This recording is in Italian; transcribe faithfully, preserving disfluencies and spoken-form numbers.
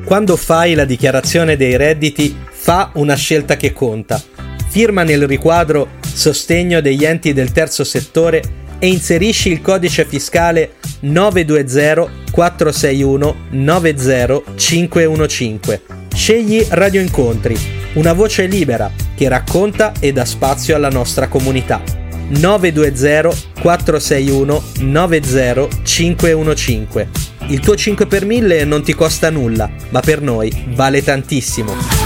Quando fai la dichiarazione dei redditi, fa una scelta che conta. Firma nel riquadro Sostegno degli enti del terzo settore e inserisci il codice fiscale nove due zero quattro sei uno nove zero cinque uno cinque. Scegli Radio Incontri, una voce libera che racconta e dà spazio alla nostra comunità. nove due zero quattro sei uno nove zero cinque uno cinque. Il tuo cinque per mille non ti costa nulla, ma per noi vale tantissimo.